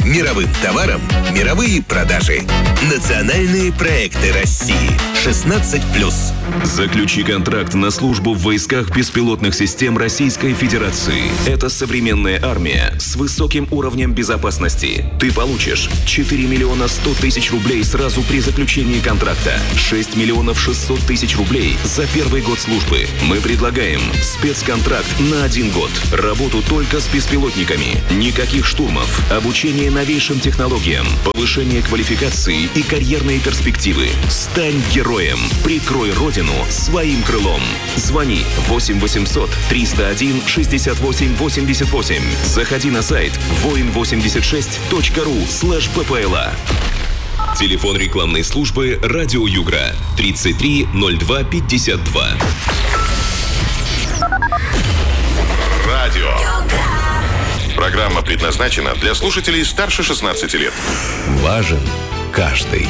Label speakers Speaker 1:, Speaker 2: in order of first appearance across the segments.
Speaker 1: Мировым товарам мировые продажи. Национальные проекты России. 16+.
Speaker 2: Заключи контракт на службу в войсках беспилотных систем Российской Федерации. Это современная армия с высоким уровнем безопасности. Ты получишь 4 миллиона 100 тысяч рублей сразу при заключении контракта, 6 миллионов 600 тысяч рублей за первый год службы. Мы предлагаем спецконтракт на 1 год. Работу только с беспилотниками. Никаких штурмов. Обучение новейшим технологиям. Повышение квалификации и карьерные перспективы. Стань героем. Прикрой родину своим крылом. Звони 8 800 301 68 88. Заходи на сайт voin86.ru/ppla. Телефон рекламной службы «Радио Югра» 33 02 52.
Speaker 3: Радио. Программа предназначена для слушателей старше 16 лет.
Speaker 1: Важен каждый.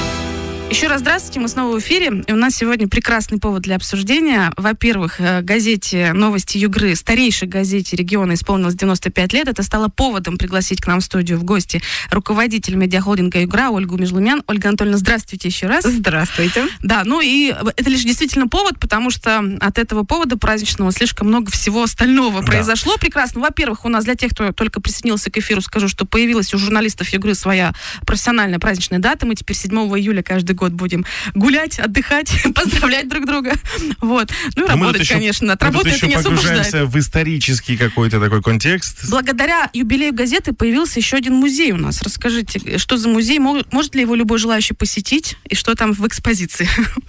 Speaker 4: Еще раз здравствуйте, мы снова в эфире, и у нас сегодня прекрасный повод для обсуждения. Во-первых, газете «Новости Югры», старейшей газете региона, исполнилось 95 лет. Это стало поводом пригласить к нам в студию в гости руководитель медиахолдинга «Югра» Ольгу Межлумян. Ольга Анатольевна, здравствуйте еще раз.
Speaker 5: Здравствуйте.
Speaker 4: Да, ну и это лишь действительно повод, потому что от этого повода праздничного слишком много всего остального произошло. Прекрасно. Во-первых, у нас, для тех, кто только присоединился к эфиру, скажу, что появилась у журналистов Югры своя профессиональная праздничная дата. Мы теперь 7 июля каждый год будем гулять, отдыхать, поздравлять друг друга. Вот. Ну и работать, конечно. От работы это не освобождает. Мы
Speaker 6: погружаемся в исторический какой-то такой контекст.
Speaker 4: Благодаря юбилею газеты появился еще один музей у нас. Расскажите, что за музей? Может ли его любой желающий посетить? И что там в экспозиции?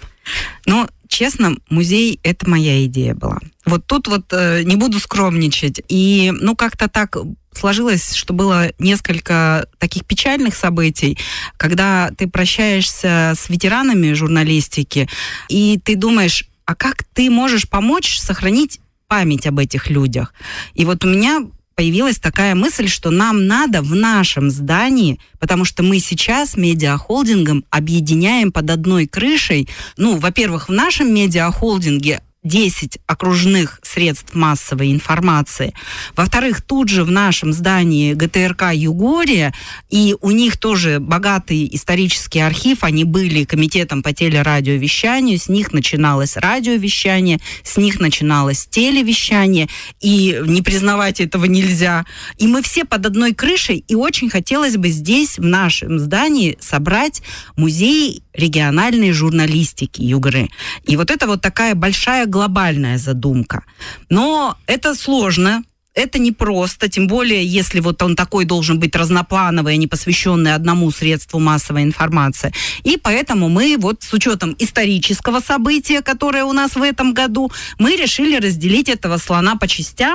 Speaker 5: Ну, честно, музей — это моя идея была. Вот тут вот не буду скромничать. И, как-то так сложилось, что было несколько таких печальных событий, когда ты прощаешься с ветеранами журналистики, и ты думаешь, а как ты можешь помочь сохранить память об этих людях? И вот у меня появилась такая мысль, что нам надо в нашем здании, потому что мы сейчас медиахолдингом объединяем под одной крышей, во-первых, в нашем медиахолдинге 10 окружных средств массовой информации. Во-вторых, тут же в нашем здании ГТРК «Югория», и у них тоже богатый исторический архив, они были комитетом по телерадиовещанию, с них начиналось радиовещание, с них начиналось телевещание, и не признавать этого нельзя. И мы все под одной крышей, и очень хотелось бы здесь, в нашем здании, собрать музей региональной журналистики Югры. И вот это вот такая большая глобальная задумка. Но это сложно, это непросто, тем более, если вот он такой должен быть разноплановый, а не посвященный одному средству массовой информации. И поэтому мы вот с учетом исторического события, которое у нас в этом году, мы решили разделить этого слона по частям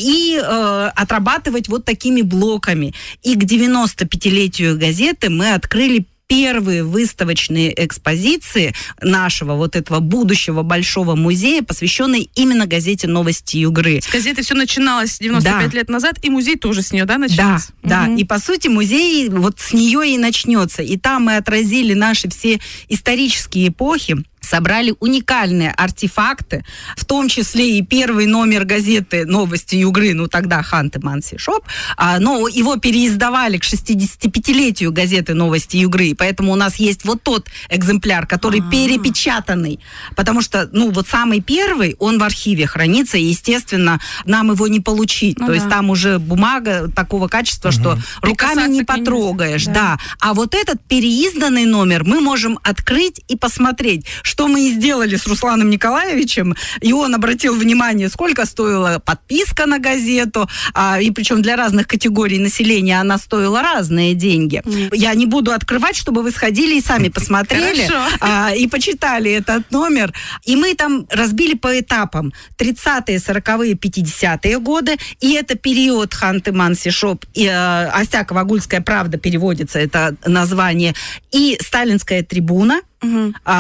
Speaker 5: и отрабатывать вот такими блоками. И к 95-летию газеты мы открыли первые выставочные экспозиции нашего вот этого будущего большого музея, посвященные именно газете «Новости Югры».
Speaker 4: С газеты все начиналось 95 лет назад, и музей тоже с нее, начался?
Speaker 5: Да. И, по сути, музей вот с нее и начнется. И там мы отразили наши все исторические эпохи, собрали уникальные артефакты, в том числе и первый номер газеты «Новости Югры», тогда «Ханты-Манси Шоп», но его переиздавали к 65-летию газеты «Новости Югры», поэтому у нас есть вот тот экземпляр, который перепечатанный, потому что, вот самый первый, он в архиве хранится, и, естественно, нам его не получить, то есть там уже бумага такого качества, что руками не потрогаешь, да. А вот этот переизданный номер мы можем открыть и посмотреть, что мы и сделали с Русланом Николаевичем, и он обратил внимание, сколько стоила подписка на газету, и причем для разных категорий населения она стоила разные деньги. Я не буду открывать, чтобы вы сходили и сами посмотрели, и почитали этот номер. И мы там разбили по этапам 30-е, 40-е, 50-е годы, и это период Ханты-Манси Шоп, и Остякова-Агульская правда переводится, это название, и Сталинская трибуна. 7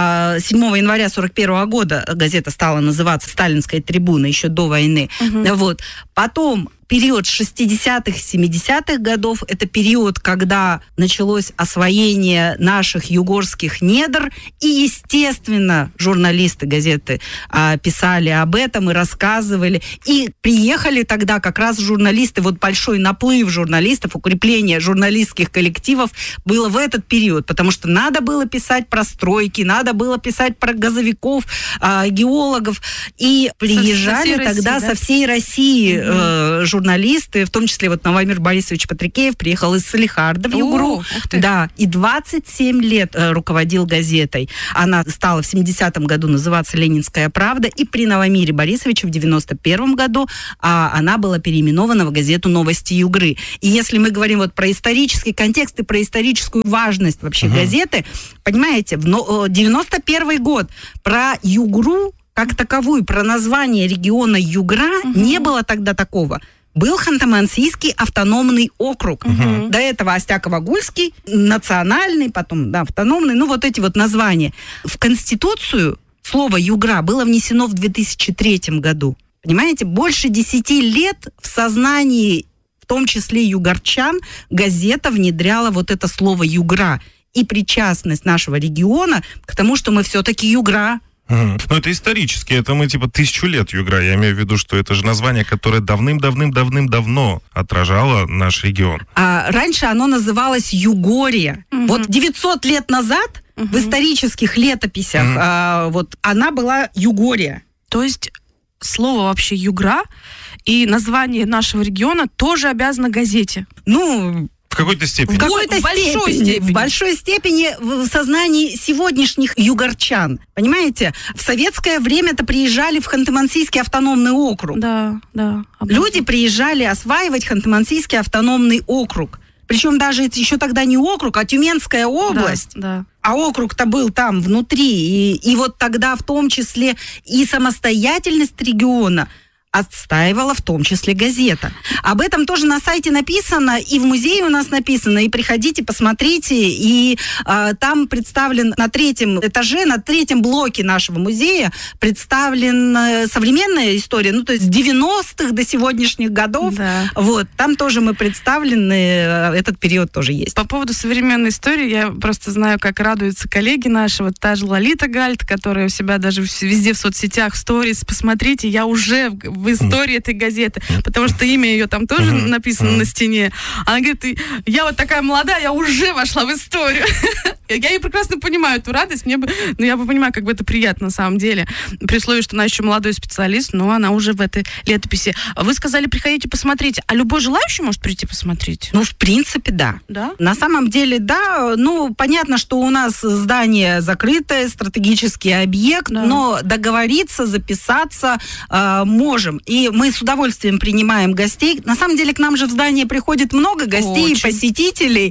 Speaker 5: января 1941 года газета стала называться «Сталинская трибуна», еще до войны. Вот. Потом период 60-х, 70-х годов, это период, когда началось освоение наших югорских недр, и, естественно, журналисты газеты писали об этом и рассказывали, и приехали тогда как раз журналисты, вот большой наплыв журналистов, укрепление журналистских коллективов было в этот период, потому что надо было писать про стройки, надо было писать про газовиков, геологов, и приезжали тогда со всей России журналисты, в том числе вот Новомир Борисович Патрикеев приехал из Салихарда в Югру. Да, и 27 лет руководил газетой. Она стала в 70-м году называться «Ленинская правда», и при Новомире Борисовиче в 91-м году она была переименована в газету «Новости Югры». И если мы говорим вот про исторический контекст и про историческую важность вообще газеты, понимаете, в 91-й год про Югру как таковую, про название региона Югра не было тогда такого. Был Ханты-Мансийский автономный округ. До этого Остяково-Гульский, национальный, потом автономный, вот эти вот названия. В Конституцию слово «Югра» было внесено в 2003 году. Понимаете, больше 10 лет в сознании, в том числе югорчан, газета внедряла вот это слово «Югра» и причастность нашего региона к тому, что мы все-таки Югра.
Speaker 6: Ну, это исторически, это мы 1000 лет Югра. Я имею в виду, что это же название, которое давным-давным-давным-давно отражало наш регион.
Speaker 5: А раньше оно называлось Югория. Вот 900 лет назад в исторических летописях вот она была Югория.
Speaker 4: То есть слово вообще «Югра» и название нашего региона тоже обязано газете?
Speaker 6: В какой-то степени.
Speaker 5: В большой степени в сознании сегодняшних югорчан. Понимаете? В советское время-то приезжали в Ханты-Мансийский автономный округ.
Speaker 4: Да.
Speaker 5: Люди приезжали осваивать Ханты-Мансийский автономный округ. Причем даже это еще тогда не округ, а Тюменская область.
Speaker 4: Да.
Speaker 5: А округ-то был там внутри. И вот тогда в том числе и самостоятельность региона отстаивала в том числе газета. Об этом тоже на сайте написано, и в музее у нас написано, и приходите, посмотрите, и там представлен на 3-м этаже, на 3-м блоке нашего музея представлена современная история, то есть с 90-х до сегодняшних годов.
Speaker 4: Да.
Speaker 5: Вот, там тоже мы представлены, этот период тоже есть.
Speaker 4: По поводу современной истории, я просто знаю, как радуются коллеги наши, вот та же Лолита Гальт, которая у себя даже везде в соцсетях, в сторис, посмотрите, я уже в истории этой газеты, потому что имя ее там тоже написано на стене. Она говорит, я вот такая молодая, я уже вошла в историю. Я ее прекрасно понимаю, эту радость, я бы понимаю, как бы это приятно на самом деле, при условии, что она еще молодой специалист, но она уже в этой летописи. Вы сказали, приходите посмотреть, а любой желающий может прийти посмотреть?
Speaker 5: В принципе, да.
Speaker 4: Да?
Speaker 5: На самом деле, да. Понятно, что у нас здание закрытое, стратегический объект, но договориться, записаться можем. И мы с удовольствием принимаем гостей. На самом деле, к нам же в здание приходит много гостей, посетителей,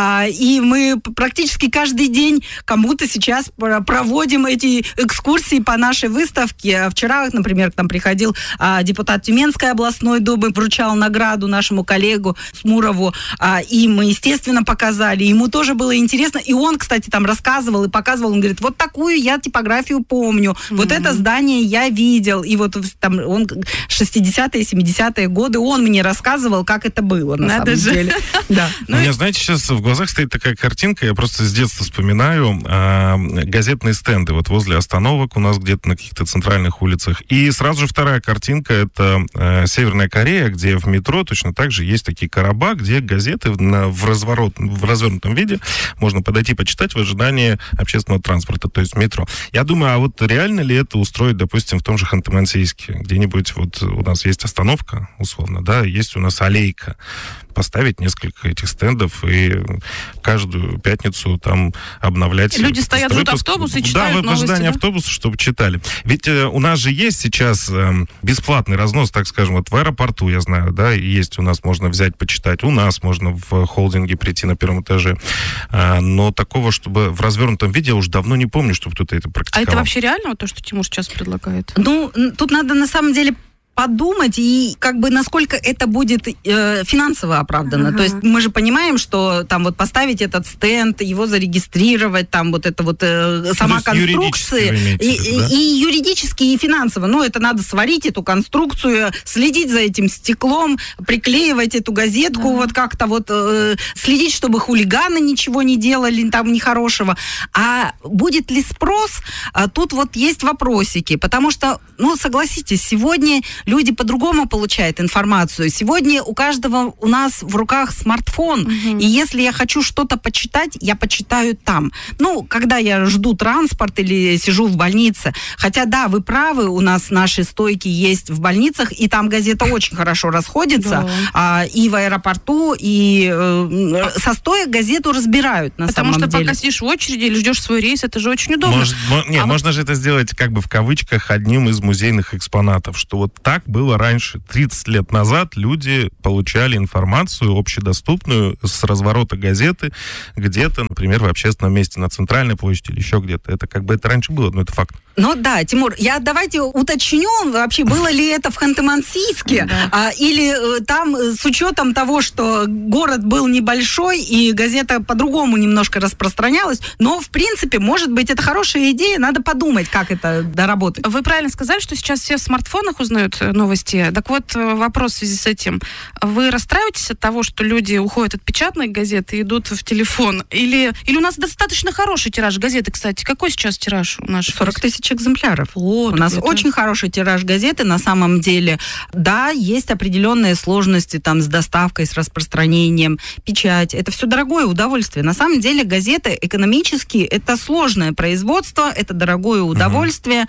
Speaker 5: и мы практически каждый день кому-то сейчас проводим эти экскурсии по нашей выставке. Вчера, например, к нам приходил депутат Тюменской областной думы, вручал награду нашему коллегу Смурову, и мы, естественно, показали. Ему тоже было интересно, и он, кстати, там рассказывал и показывал, он говорит, вот такую я типографию помню, вот это здание я видел, и вот там он 60-е, 70-е годы, он мне рассказывал, как это было, на самом деле. Да.
Speaker 6: У меня, знаете, сейчас в глазах стоит такая картинка, я просто с детства вспоминаю, газетные стенды вот возле остановок у нас где-то на каких-то центральных улицах. И сразу же вторая картинка, это Северная Корея, где в метро точно так же есть такие короба, где газеты в развернутом виде можно подойти, почитать в ожидании общественного транспорта, то есть метро. Я думаю, а вот реально ли это устроить, допустим, в том же Ханты-Мансийске? Где-нибудь вот у нас есть остановка, условно, да, есть у нас аллейка. Поставить несколько этих стендов и каждую пятницу там обновлять.
Speaker 4: Люди стоят, ждут автобусы и читают новости. Да, в ожидании
Speaker 6: автобуса, чтобы читали. Ведь у нас же есть сейчас бесплатный разнос, так скажем, вот в аэропорту, я знаю, да, есть у нас, можно взять, почитать. У нас можно в холдинге прийти на 1-м этаже. Но такого, чтобы в развернутом виде, я уже давно не помню, чтобы кто-то это практиковал.
Speaker 4: А это вообще реально, вот то, что Тимур сейчас предлагает?
Speaker 5: Тут надо на самом деле подумать, и как бы насколько это будет финансово оправдано. То есть мы же понимаем, что там вот поставить этот стенд, его зарегистрировать, там вот это вот сама конструкция, и юридически, и финансово. Ну, это надо сварить эту конструкцию, следить за этим стеклом, приклеивать эту газетку, вот как-то вот следить, чтобы хулиганы ничего не делали там нехорошего. А будет ли спрос? Тут вот есть вопросики, потому что, ну, согласитесь, сегодня люди по-другому получают информацию. Сегодня у каждого у нас в руках смартфон, и если я хочу что-то почитать, я почитаю там. Ну, когда я жду транспорт или сижу в больнице. Хотя, да, вы правы, у нас наши стойки есть в больницах, и там газета очень хорошо расходится, и в аэропорту, и со стоек газету разбирают, на самом деле.
Speaker 4: Потому что пока сидишь в очереди или ждешь свой рейс, это же очень удобно.
Speaker 6: Можно же это сделать, как бы в кавычках, одним из музейных экспонатов, что вот так было раньше. 30 лет назад люди получали информацию общедоступную с разворота газеты где-то, например, в общественном месте, на центральной площади или еще где-то. Это как бы это раньше было, но это факт.
Speaker 5: Ну да, Тимур, я давайте уточню, вообще было ли это в Ханты-Мансийске, или там с учетом того, что город был небольшой и газета по-другому немножко распространялась, но в принципе, может быть, это хорошая идея, надо подумать, как это доработать.
Speaker 4: Вы правильно сказали, что сейчас все в смартфонах узнают новости. Так вот, вопрос в связи с этим. Вы расстраиваетесь от того, что люди уходят от печатной газеты и идут в телефон? Или у нас достаточно хороший тираж газеты, кстати? Какой сейчас тираж у нас?
Speaker 5: 40 тысяч экземпляров.
Speaker 4: У
Speaker 5: нас очень хороший тираж газеты, на самом деле. Да, есть определенные сложности там с доставкой, с распространением, печать. Это все дорогое удовольствие. На самом деле газета экономически это сложное производство, это дорогое удовольствие,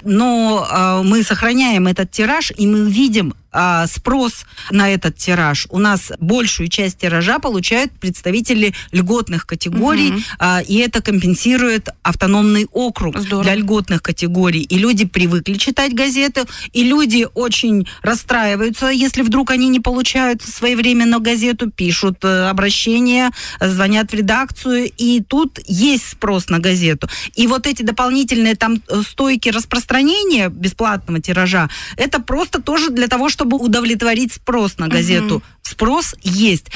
Speaker 5: но мы сохраняем этот тираж, и мы видим спрос на этот тираж. У нас большую часть тиража получают представители льготных категорий, и это компенсирует автономный округ для льготных категорий. И люди привыкли читать газеты, и люди очень расстраиваются, если вдруг они не получают своевременно газету, пишут обращения, звонят в редакцию, и тут есть спрос на газету. И вот эти дополнительные там стойки распространения бесплатного тиража, это просто тоже для того, чтобы удовлетворить спрос на газету. Спрос есть.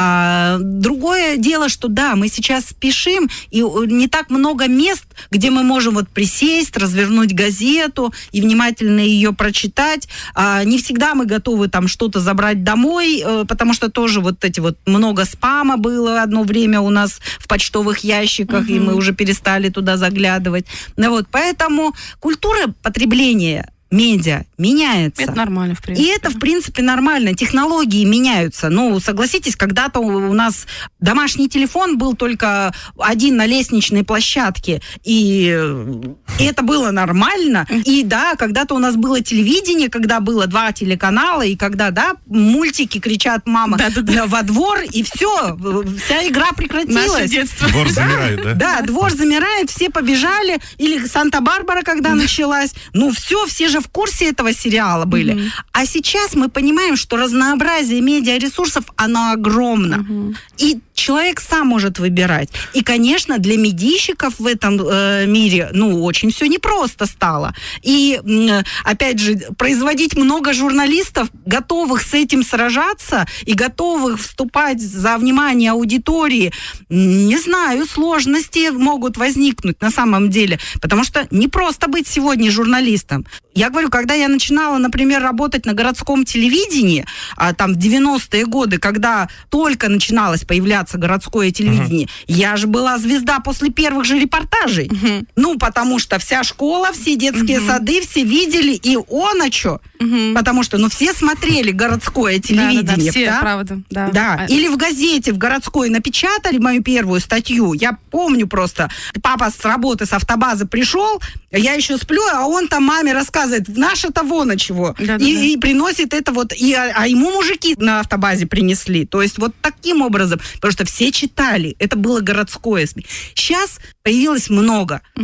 Speaker 5: Другое дело, что да, мы сейчас спешим, и не так много мест, где мы можем вот присесть, развернуть газету и внимательно ее прочитать. Не всегда мы готовы там что-то забрать домой, потому что тоже вот эти вот много спама было одно время у нас в почтовых ящиках, и мы уже перестали туда заглядывать. Вот, поэтому культура потребления медиа меняется.
Speaker 4: Это нормально, в принципе.
Speaker 5: И это, в принципе, нормально. Технологии меняются. Ну, согласитесь, когда-то у нас домашний телефон был только один на лестничной площадке, и это было нормально. И да, когда-то у нас было телевидение, когда было 2 телеканала, и когда, да, мультики кричат «мама» во двор, и все, вся игра прекратилась.
Speaker 4: Наше детство.
Speaker 6: Двор замирает, да?
Speaker 5: Да, двор замирает, все побежали. Или «Санта-Барбара», когда началась. Ну, все же в курсе этого сериала были. А сейчас мы понимаем, что разнообразие медиаресурсов, оно огромно. И человек сам может выбирать. И, конечно, для медийщиков в этом мире, ну, очень все непросто стало. И, опять же, производить много журналистов, готовых с этим сражаться и готовых вступать за внимание аудитории, не знаю, сложности могут возникнуть на самом деле. Потому что не просто быть сегодня журналистом. Я говорю, когда я начинала, например, работать на городском телевидении, там в 90-е годы, когда только начиналось появляться городское телевидение, я же была звезда после первых же репортажей. Ну, потому что вся школа, все детские сады, все видели, и оначо, потому что, ну, все смотрели городское телевидение.
Speaker 4: Все, правда.
Speaker 5: Да. Или в газете, в городской напечатали мою первую статью. Я помню просто, папа с работы, с автобазы пришел, я еще сплю, а он там маме рассказывает, наше-то вон от чего. И приносит это вот, а ему мужики на автобазе принесли. То есть вот таким образом, потому что все читали, это было городское СМИ. Сейчас появилось много.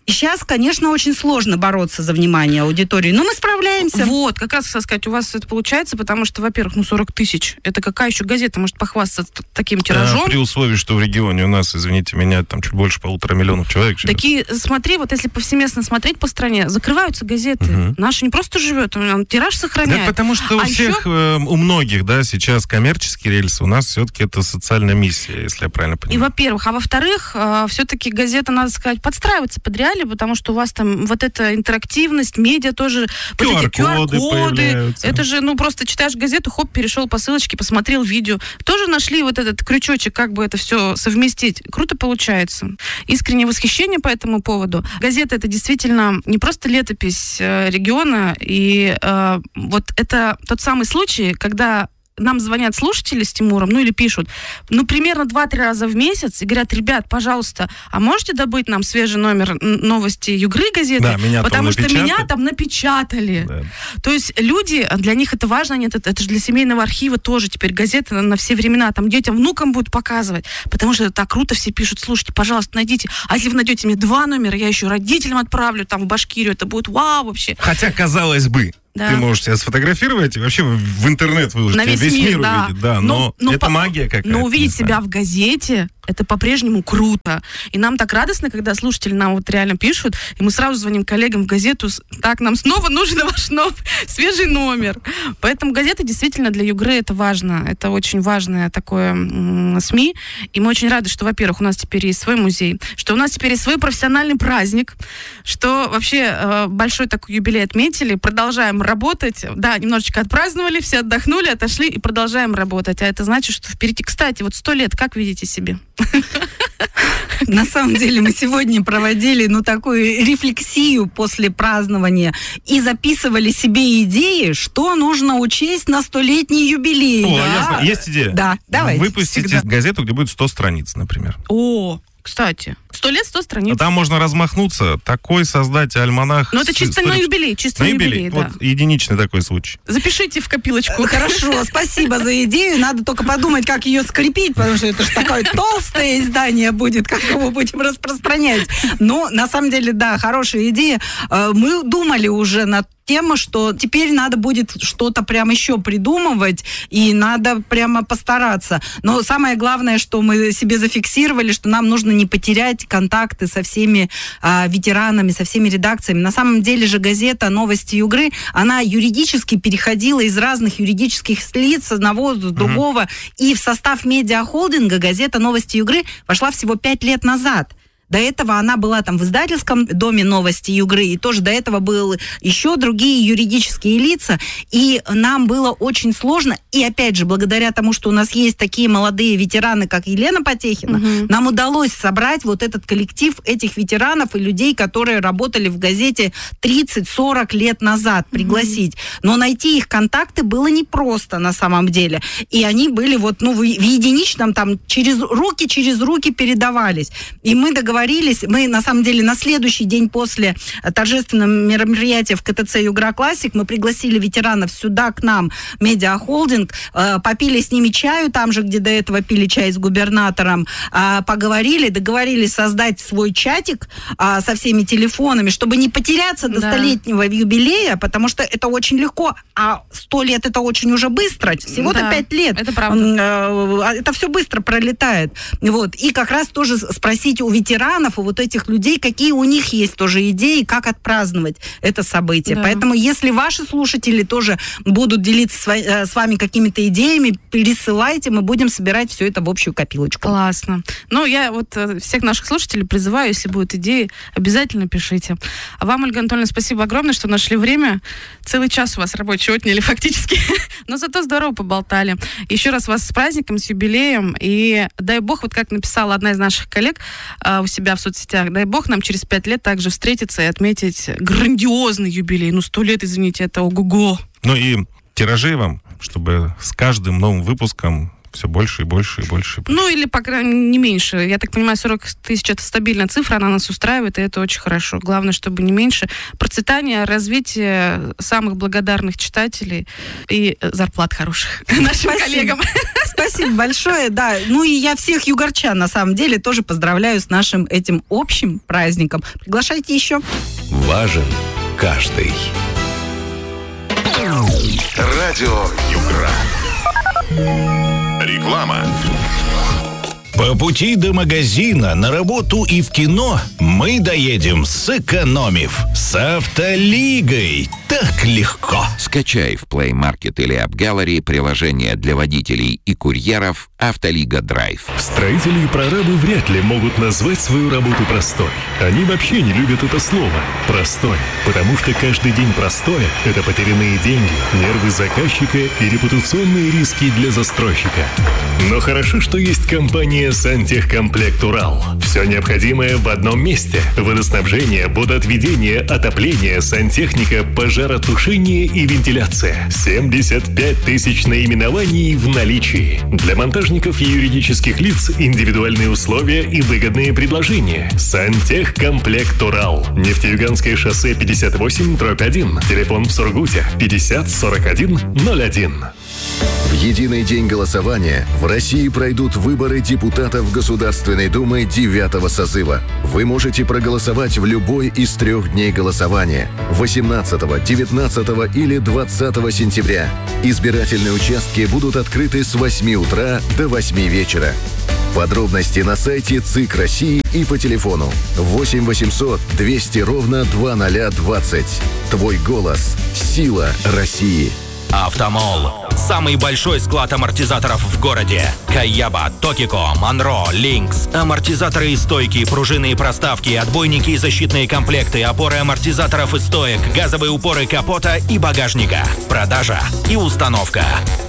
Speaker 5: И сейчас, конечно, очень сложно бороться за внимание аудитории, но мы справляемся.
Speaker 4: Вот, как раз, сказать, у вас это получается, потому что, во-первых, 40 тысяч. Это какая еще газета может похвастаться таким тиражом?
Speaker 6: При условии, что в регионе у нас, извините меня, там чуть больше 1,5 миллиона человек живет.
Speaker 4: Такие, смотри, вот если повсеместно смотреть по стране, закрываются газеты. Наши не просто живет, он тираж сохраняет.
Speaker 6: Да, потому что у всех, у многих, да, сейчас коммерческие рельсы, у нас все-таки это социальная миссия, если я правильно понимаю.
Speaker 4: И, во-первых. А во-вторых, все-таки газета, надо сказать, подстраивается под реалии, потому что у вас там вот эта интерактивность, медиа тоже, вот эти QR-коды. Это же, просто читаешь газету, хоп, перешел по ссылочке, посмотрел видео. Тоже нашли вот этот крючочек, как бы это все совместить. Круто получается. Искреннее восхищение по этому поводу. Газета — это действительно не просто летопись региона, и вот это тот самый случай, когда нам звонят слушатели с Тимуром, или пишут, примерно 2-3 раза в месяц, и говорят: ребят, пожалуйста, а можете добыть нам свежий номер новости Югры газеты?
Speaker 6: Да,
Speaker 4: потому что меня там напечатали.
Speaker 6: Да.
Speaker 4: То есть люди, для них это важно, это же для семейного архива тоже теперь газета на все времена, там детям, внукам будут показывать, потому что это так круто, все пишут: слушайте, пожалуйста, найдите, а если вы найдете мне 2 номера, я еще родителям отправлю там в Башкирию, это будет вау вообще.
Speaker 6: Хотя, казалось бы,
Speaker 4: да.
Speaker 6: Ты можешь себя сфотографировать и вообще в интернет выложить.
Speaker 4: На весь
Speaker 6: мир
Speaker 4: да.
Speaker 6: увидит. Да, но это магия какая-то.
Speaker 4: Но увидеть себя в газете, это по-прежнему круто. И нам так радостно, когда слушатели нам вот реально пишут, и мы сразу звоним коллегам в газету: так, нам снова нужен ваш свежий номер. Поэтому газета действительно для Югры это важно. Это очень важное такое СМИ. И мы очень рады, что, во-первых, у нас теперь есть свой музей, что у нас теперь есть свой профессиональный праздник, что вообще большой такой юбилей отметили, продолжаем работать. Да, немножечко отпраздновали, все отдохнули, отошли и продолжаем работать. А это значит, что впереди... Кстати, вот 100 лет, как видите себе?
Speaker 5: На самом деле мы сегодня проводили, такую рефлексию после празднования и записывали себе идеи, что нужно учесть на 100-летний юбилей.
Speaker 6: О, ясно. Есть идея?
Speaker 5: Да, давайте.
Speaker 6: Выпустите газету, где будет 100 страниц, например.
Speaker 4: О, кстати, 100 лет, 100 страниц.
Speaker 6: А там можно размахнуться. Такой создать альманах.
Speaker 4: Но это чисто на юбилей,
Speaker 6: на юбилей, да. Вот единичный такой случай.
Speaker 4: Запишите в копилочку.
Speaker 5: Хорошо, спасибо за идею. Надо только подумать, как ее скрепить, потому что это же такое толстое издание будет, как его будем распространять. Но на самом деле, да, хорошая идея. Мы думали уже над тем, что теперь надо будет что-то прям еще придумывать, и надо прямо постараться. Но самое главное, что мы себе зафиксировали, что нам нужно не потерять контакты со всеми ветеранами, со всеми редакциями. На самом деле же газета «Новости Югры», она юридически переходила из разных юридических лиц, с одного, с другого, и в состав медиахолдинга газета «Новости Югры» вошла всего 5 лет назад. До этого она была там в издательском доме «Новости Югры», и тоже до этого были еще другие юридические лица, и нам было очень сложно, и опять же, благодаря тому, что у нас есть такие молодые ветераны, как Елена Потехина, нам удалось собрать вот этот коллектив этих ветеранов и людей, которые работали в газете 30-40 лет назад, пригласить. Но найти их контакты было непросто на самом деле, и они были в единичном, там, через руки передавались. И мы договорились, мы, на самом деле, на следующий день после торжественного мероприятия в КТЦ «Югра Классик» мы пригласили ветеранов сюда, к нам, медиахолдинг, попили с ними чаю, там же, где до этого пили чай с губернатором, поговорили, договорились создать свой чатик со всеми телефонами, чтобы не потеряться до 100-летнего юбилея, потому что это очень легко, а 100 лет это очень уже быстро, всего-то 5 лет.
Speaker 4: Это правда.
Speaker 5: Это все быстро пролетает. Вот. И как раз тоже спросить у ветеранов, у вот этих людей, какие у них есть тоже идеи, как отпраздновать это событие. Да. Поэтому, если ваши слушатели тоже будут делиться с вами какими-то идеями, присылайте, мы будем собирать все это в общую копилочку.
Speaker 4: Классно. Я всех наших слушателей призываю, если будут идеи, обязательно пишите. А вам, Ольга Анатольевна, спасибо огромное, что нашли время. Целый час у вас рабочий отняли фактически. Но зато здорово поболтали. Еще раз вас с праздником, с юбилеем. И дай бог, вот как написала одна из наших коллег у себя в соцсетях, дай бог нам через 5 лет также встретиться и отметить грандиозный юбилей. 100 лет, извините, это ого-го.
Speaker 6: И тиражей вам, чтобы с каждым новым выпуском все больше и больше и больше.
Speaker 4: Или, по крайней мере, не меньше. Я так понимаю, 40 тысяч — это стабильная цифра, она нас устраивает, и это очень хорошо. Главное, чтобы не меньше. Процветание, развитие самых благодарных читателей и зарплат хороших нашим коллегам.
Speaker 5: Спасибо большое, да. Ну и я всех югорчан, на самом деле, тоже поздравляю с нашим этим общим праздником. Приглашайте еще.
Speaker 1: Важен каждый.
Speaker 3: Радио Югра. Реклама.
Speaker 7: По пути до магазина, на работу и в кино мы доедем, сэкономив. С Автолигой так легко.
Speaker 8: Скачай в Play Market или App Gallery приложение для водителей и курьеров «Автолига Драйв».
Speaker 9: Строители и прорабы вряд ли могут назвать свою работу простой. Они вообще не любят это слово «простой», потому что каждый день простое – это потерянные деньги, нервы заказчика и репутационные риски для застройщика. Но хорошо, что есть компания «Сантехкомплект Урал». Все необходимое в одном месте. Водоснабжение, водоотведение, отопление, сантехника, пожаротушение и вентиляция. 75 тысяч наименований в наличии. Для монтажников и юридических лиц индивидуальные условия и выгодные предложения. «Сантехкомплект Урал». Нефтеюганское шоссе 58/1. Телефон в Сургуте 50 41 01.
Speaker 10: В единый день голосования в России пройдут выборы депутатов Государственной Думы 9-го созыва. Вы можете проголосовать в любой из 3 дней голосования – 18, 19 или 20 сентября. Избирательные участки будут открыты с 8 утра до 8 вечера. Подробности на сайте ЦИК России и по телефону 8 800 200 ровно 2020. Твой голос – сила России.
Speaker 11: Автомол. Самый большой склад амортизаторов в городе. Кайяба, Токико, Монро, Линкс. Амортизаторы и стойки, пружины и проставки, отбойники и защитные комплекты, опоры амортизаторов и стоек, газовые упоры капота и багажника. Продажа и установка.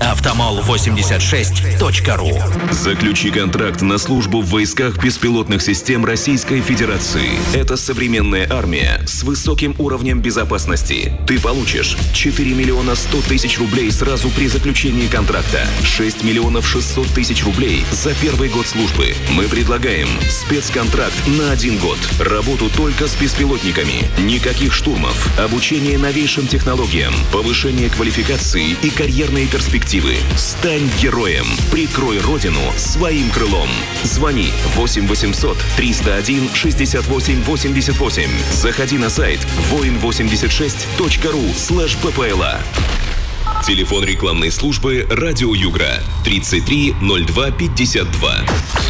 Speaker 11: Автомол86.ру.
Speaker 2: Заключи контракт на службу в войсках беспилотных систем Российской Федерации. Это современная армия с высоким уровнем безопасности. Ты получишь 4 миллиона 100 тысяч рублей сразу при заключении контракта, 6 миллионов 600 тысяч рублей за первый год службы. Мы предлагаем спецконтракт на 1 год. Работу только с беспилотниками. Никаких штурмов. Обучение новейшим технологиям. Повышение квалификации и карьерные перспективы. Стань героем. Прикрой родину своим крылом. Звони 8 800 301 68 88. Заходи на сайт voin86.ru/ppla.
Speaker 1: Телефон рекламной службы «Радио Югра» 33 02 52.